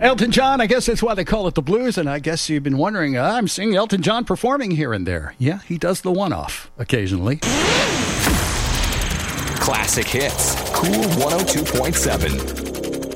Elton John, I guess that's why they call it the blues, and I guess you've been wondering, I'm seeing Elton John performing here and there. Yeah, he does the one-off occasionally. Classic hits. Cool 102.7.